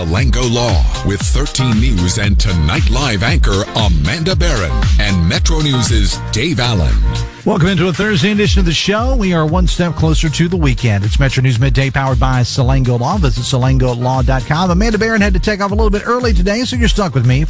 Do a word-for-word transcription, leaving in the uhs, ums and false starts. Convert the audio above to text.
Selengo Law with thirteen News and Tonight Live anchor Amanda Barron and Metro News' Dave Allen. Welcome into a Thursday edition of the show. We are one step closer to the weekend. It's Metro News Midday powered by Selengo Law. Visit selengo law dot com. Amanda Barron had to take off a little bit early today, so you're stuck with me.